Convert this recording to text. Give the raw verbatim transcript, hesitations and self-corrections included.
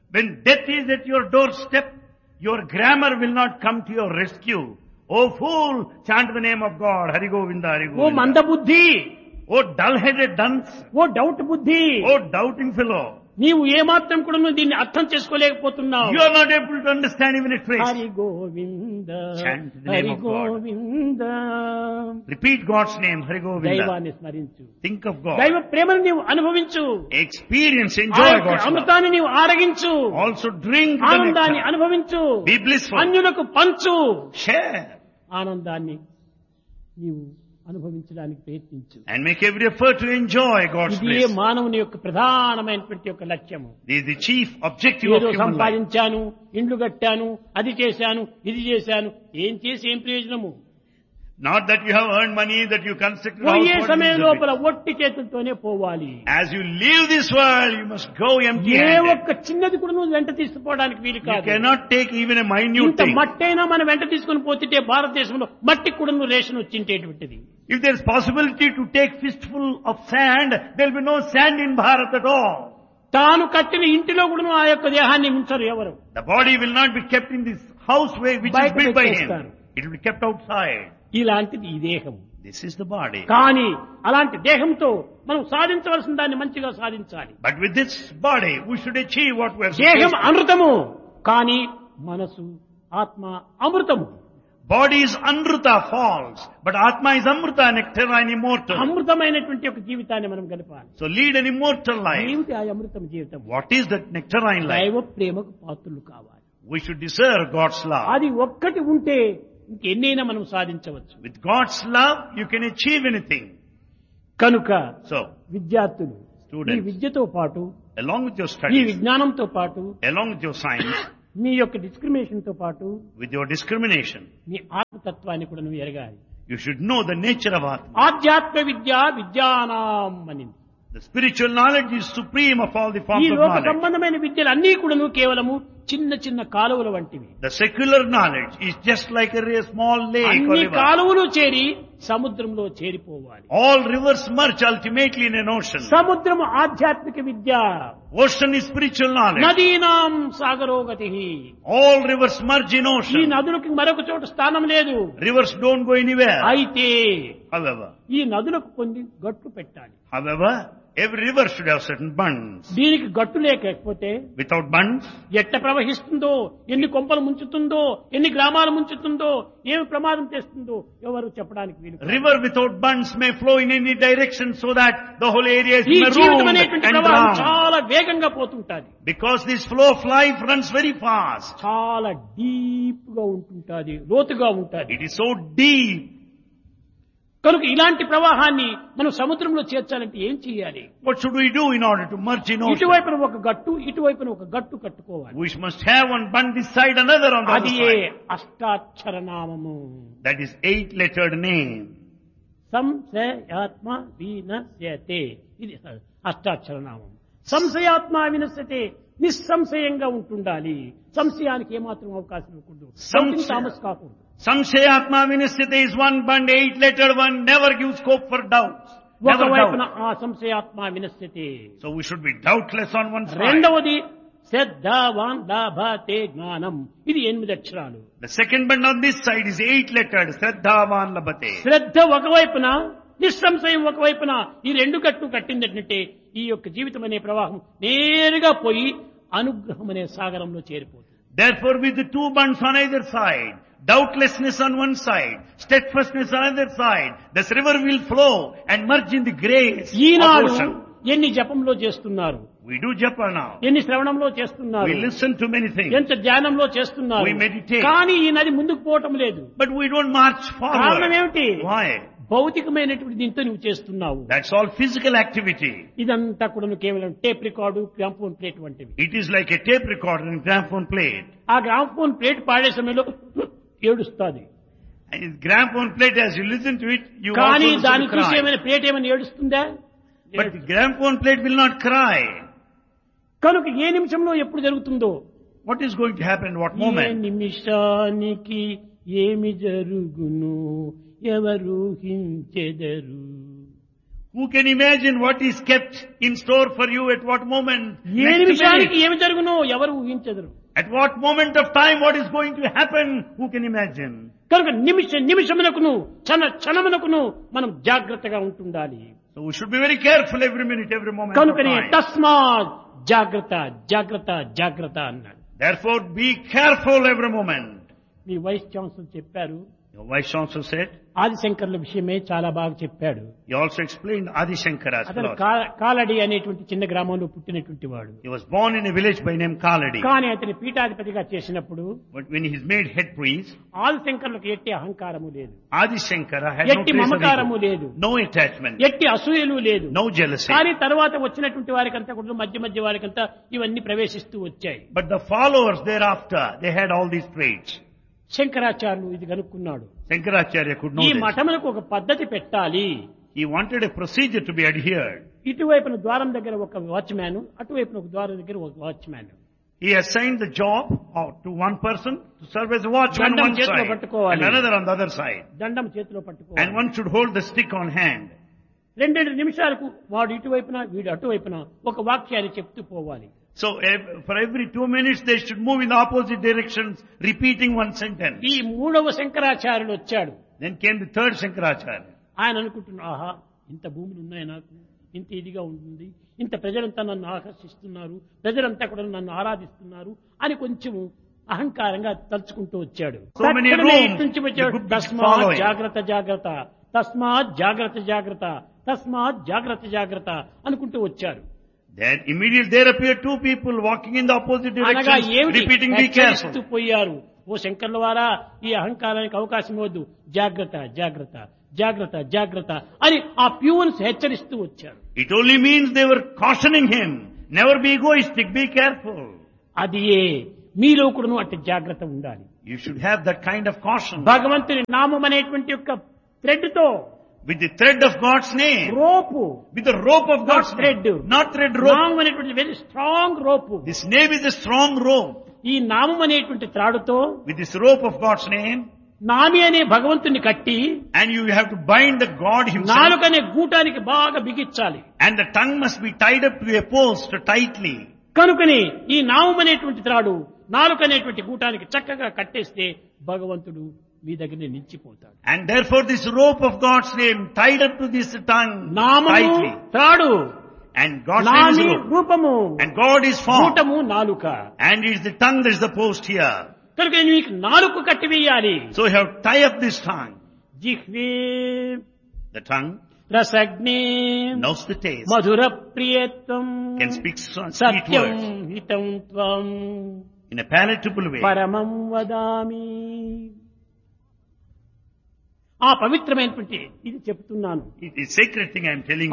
When death is at your doorstep, your grammar will not come to your rescue. Oh fool, chant the name of God, Hari Govinda, Hari oh Govinda. మందబుద్ధి, Oh dull-headed dunce, ఓ doubt బుద్ధి, oh doubting fellow. నీవు ఏమాత్రం కూడా నువ్వు దీన్ని అర్థం చేసుకోలేకపోతున్నావు. You are not able to understand even a trace. Hari Govinda, Chant the name Hari of God. Govinda. Repeat God's name, Hari Govinda. దైవాన్ని స్మరించు, Think of God. దైవ ప్రేమను నీవు అనుభవించు, Experience, ఆ enjoy యొక్క God's love. అమృతాన్ని నీవు ఆరగించు, Also drink the ఆనందాన్ని nectar. అనుభవించు, Be blissful. అన్యులకు పంచు, Share. ఆనందాన్ని నీవు అనుభవించడానికి ప్రయత్నించు. And make every effort to enjoy God's ఇది bliss. మానవుని యొక్క ప్రధానమైనటువంటి యొక్క లక్ష్యము. This is the chief objective of ఏదో human life. సంపాదించాను, ఇండ్లు కట్టాను, అది చేశాను, ఇది చేశాను, ఏం చేసి ఏం ప్రయోజనము? Not that you have earned money, that you constructed a పోయే house. సమయం What is లోపల it? ఒట్టి చేతులతోనే పోవాలి. As you leave this world, you must go A empty-handed. ఒక్క చిన్నది కూడా నువ్వు వెంట తీసుకుపోవడానికి వీలు You కాదు. cannot take even a minute ఇంత thing. మట్టైనా మనం వెంట తీసుకుని పోతుంటే భారతదేశంలో మట్టి కూడా నువ్వు ration వచ్చింటేటువంటిది. If there is possibility to take fistful of sand, there will be no sand in Bharat at all. తాను కట్టిన ఇంటిలో కూడా ఆ యొక్క దేహాన్ని ఉంచరు ఎవరు. The body will not be kept in this house way which is బయట built by పెట్టేస్తారు. him. It will be kept outside. ఇలాంటిది ఈ దేహం. This is the body. కానీ అలాంటి దేహంతో మనం సాధించవలసిన దాన్ని మంచిగా సాధించాలి. But with this body, we should achieve what we are దేహం supposed to. అమృతము, కానీ మనసు ఆత్మ అమృతము. Body is Amrita, false, but Atma is Amrita, nectarine, immortal. అమృతమైనటువంటి ఒక జీవితాన్ని మనం గడపాలి. So lead an immortal life. ఏమిటి ఆ అమృతం జీవితం? What is that nectarine life? దైవ ప్రేమకు పాత్రులు కావాలి. We should deserve God's love. అది ఒక్కటి ఉంటే ఇంకెన్నైనా మనం సాధించవచ్చు. With God's love, you can achieve anything. కనుక So, విద్యార్థులు ఈ Students. విద్యతో పాటు, along with your ఈ studies, విజ్ఞానంతో పాటు, along with your science, మీ యొక్క డిస్క్రిమినేషన్ తో పాటు with your discrimination, మీ ఆత్మతత్వాన్ని కూడా నువ్వు ఎరగాలి. you should know the nature of Atma. ఆధ్యాత్మ విద్య విద్యానాం అని. The spiritual knowledge is supreme of all the ఈ forms of లోక knowledge. సంబంధమైన విద్యలు అన్నీ కూడా కేవలము చిన్న చిన్న కాలువల వంటివి. The secular knowledge is just like a re- small lake or అన్ని river. కాలువలు చేరి సముద్రంలో చేరిపోవాలి. All rivers merge ultimately in an ocean. సముద్రము ఆధ్యాత్మిక విద్య, Ocean is spiritual knowledge. నదీనాం సాగరోగతి. All rivers merge in ఈ ocean. నదులకు మరొక చోట స్థానం లేదు. Rivers don't go anywhere. అయితే However, ఈ నదులకు కొన్ని గట్లు పెట్టాలి. however, every river should have certain bunds. దీనికి గట్టు లేకపోతే Without bunds, ఎట్ట ప్రవహిస్తుందో, ఎన్ని కొంపలు ముంచుతుందో, ఎన్ని గ్రామాలు ముంచుతుందో, ఏమి ప్రమాదం చేస్తుందో ఎవరు చెప్పడానికి వీలు కాదు. river without bunds may flow in any direction so that the whole area is ఈ జీవితం marooned అనేటువంటి and ప్రవాహం drowned. చాలా వేగంగా పోతుంటాది. Because this flow of life runs very fast. చాలా డీప్ గా ఉంటుంటాది, లోతుగా ఉంటాది. It is so deep. కనుక ఇలాంటి ప్రవాహాన్ని మనం సముద్రంలో చేర్చాలంటే ఏం చేయాలి? What should we do in order to merge in ocean? ఇటువైపున ఒక గట్టు, ఇటువైపున ఒక గట్టు కట్టుకోవాలి. We must have one bund this side, another on the other అది side. అష్టాక్షర నామము. That is eight-lettered name. సంశయాత్మ వినశ్యతే. ఇది అష్టాక్షర నామం. సంశయాత్మ వినశ్యతే, నిస్సంశయంగా ఉంటుండాలి. సంశయానికి ఏమాత్రం అవకాశం ఇవ్వకూడదు. సంశయ- తామస్ కాకూడదు. Samshayatma Vinasyate is one bund, eight-lettered one, never gives scope for doubts. Never ఒకవైపున doubt. ఆ సంశయాత్మ వినశ్యతే. So we should be doubtless on one side. రెండవది శ్రద్ధావాన్ లాభతే జ్ఞానం. ఇది ఎనిమిది అక్షరాలు. The second bund on this side is eight-lettered, Shraddhavan Labhate. శ్రద్ధ ఒకవైపున, నిస్సంశయం ఒకవైపున, ఈ రెండు కట్టు కట్టిందంటే ఈ యొక్క జీవితం అనే ప్రవాహం నేరుగా పోయి అనుగ్రహం అనే సాగరంలో చేరిపోతుంది. Therefore with the two bunds on either side, doubtlessness on one side, steadfastness on other side, this river will flow and merge in the grace of Eenadu ocean. ఎన్ని జపంలో చేస్తున్నారు, We do japa now. ఎన్ని శ్రవణంలో చేస్తున్నారు, We listen to many things. ఎంత ధ్యానంలో చేస్తున్నారు. We meditate. కానీ ఈ నది ముందుకు పోవటం లేదు. But we don't march కారణం forward. ఏమిటి? Why? భౌతికమైనటువంటి దీంతో నువ్వు చేస్తున్నావు. That's all physical activity. ఇదంతా కూడా కేవలం టేప్ రికార్డు, గ్రామ్ఫోన్ ప్లేట్ వంటివి. It is like a tape recorder and gramophone plate. ఆ గ్రామ్ఫోన్ ప్లేట్ పాడే సమయంలో ఏడుస్తుంది. And gramophone plate, as you listen to it, you కానీ also దాన్ని listen to చూసి cry. ఏమైనా ప్లేట్ ఏమైనా ఏడుస్తుందా? But the gramophone plate will not cry. కనుక ఏ నిమిషంలో ఎప్పుడు జరుగుతుందో, What is going to happen? What A moment? నిమిషానికి ఏమి జరుగును ఎవరు హించెదరు. Who can imagine what is kept in store for you at what moment? A Next నిమిషానికి minute. ఏమి జరుగునో ఎవరు ఊహించదురు. At what moment of time what is going to happen? Who can imagine? కనుక నిమిష నిమిషమునకును క్షణ క్షణమునకును మనం జాగ్రత్తగా ఉంటుండాలి. So we should be very careful every minute, every moment of కనుకనే time. తస్మాత్ జాగ్రత్త జాగ్రత్త జాగ్రత్త అన్నాడు. Therefore be careful every moment. Me vice chancellor చెప్పారు, Your Vice Chancellor said, ఆదిశంకర్ల విషయమే చాలా బాగా చెప్పాడు. he also explained Adi Shankara's అతను philosophy. కా- కాలడి అనేటువంటి చిన్న గ్రామంలో పుట్టినటువంటి వాడు. He was born in a village by name Kaladi. కానీ అతని పీఠాధిపతిగా చేసినప్పుడు But when he is made head priest, ఆదిశంకర్లకు ఎట్టి అహంకారము లేదు, Adi Shankara had no ఎట్టి trace of మమకారము ego, లేదు, no attachment, ఎట్టి అసూయలు లేదు. no jealousy. కానీ తర్వాత వచ్చినటువంటి వారికంతా కూడా మధ్య మధ్య వారికంతా ఇవన్నీ ప్రవేశిస్తూ వచ్చాయి. But the followers thereafter, they had all these traits. శంకరాచార్యులు ఇది కనుక్కున్నాడు. Shankaracharya could know ఈ this. మఠములకు ఒక పద్ధతి పెట్టాలి. He wanted a procedure to be adhered. ఇటువైపున ద్వారం దగ్గర ఒక వాచ్మ్యాన్, అటువైపున ఒక ద్వారం దగ్గర ఒక watchman. He assigned the job of- to one person to serve as a watchman on దండం one చేతిలో side పట్టుకోవాలి. and another on the other side. దండం చేతిలో And పట్టుకోవాలి. one should hold the stick on hand. రెండెండు నిమిషాలకు వాడు ఇటువైపున వీడు అటువైపున ఒక వాక్యాన్ని చెప్తూ పోవాలి. So ev- for every two minutes they should move in the opposite directions, repeating one sentence. ఈ మూడవ శంకరాచార్యుడు వచ్చాడు. Then came the third Shankaracharya. ఆయన అనుకుంటున్నా, ఆహా ఇంత భూములు ఉన్నాయి నాకు, ఇంత ఇదిగా ఉంటుంది, ఇంత ప్రజలంతా నన్ను ఆకర్షిస్తున్నారు, ప్రజలంతా కూడా నన్ను ఆరాధిస్తున్నారు అని కొంచెము అహంకారంగా తలుచుకుంటూ వచ్చాడు. So many తక్షణమే rooms, ఇటు నుంచి the వచ్చాడు, good is తస్మాత్ following. జాగ్రత్త జాగ్రత్త, తస్మాత్ జాగ్రత్త జాగ్రత్త, తస్మాత్ జాగ్రత్త జాగ్రత్త అనుకుంటూ వచ్చారు. Then immediately there appeared two people walking in the opposite అనగా directions, ఏమిటి repeating, be హెచ్చరిస్తూ careful. పోయారు. ఓ శంకర్ల వారా, ఈ అహంకారానికి అవకాశం ఇవ్వద్దు, జాగ్రత్త జాగ్రత్త జాగ్రత్త జాగ్రత్త అని ఆ ప్యూన్స్ హెచ్చరిస్తూ వచ్చారు. It only means they were cautioning him, never be egoistic, be careful. అది ఏ మీలో కూడాను అట్టి జాగ్రత్త ఉండాలి. You should have that kind of caution. భగవంతుని నామం అనేటువంటి యొక్క థ్రెడ్ తో, With the thread of God's name, rope, with the rope of God's thread. name, not thread rope. నామం అనేటువంటి very strong rope. This name is a strong rope. ఈ నామం అనేటువంటి త్రాడుతో With this rope of God's name, నామి అనే భగవంతుని కట్టి and you have to bind the God himself, నాలుకనే గూటానికి బాగా బిగించాలి. and the tongue must be tied up to a post tightly. కనుకని ఈ నామం అనేటువంటి త్రాడు నాలుక అనేటువంటి గూటానికి చక్కగా కట్టేస్తే భగవంతుడు మీ దగ్గర నిలిచిపోతాడు. And therefore this rope of God's name tied up to this tongue నామము tightly. త్రాడు, And God's name is నామి rope. రూపము, And God is form. గూటము నాలుక. And it is the tongue that is the post here. కనుక నీకు నాలుక కట్టివేయాలి. So you have to tie up this tongue. జిహ్వే The tongue రసగ్నే knows the taste, Mathura ప్రియత్వం can speak sweet Satyam words హితం త్వం in a palatable way. పరమం వదామి. ఆ పవిత్రమైనటువంటి ఇది చెప్తున్నాను. It is sacred thing I am telling you.